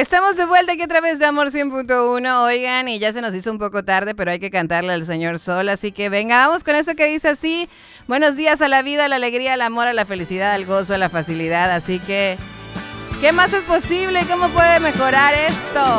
Estamos de vuelta aquí a través de Amor 100.1. Oigan, y ya se nos hizo un poco tarde, pero hay que cantarle al Señor Sol. Así que venga, vamos con eso que dice así. Buenos días a la vida, a la alegría, al amor, a la felicidad, al gozo, a la facilidad. Así que, ¿qué más es posible? ¿Cómo puede mejorar esto?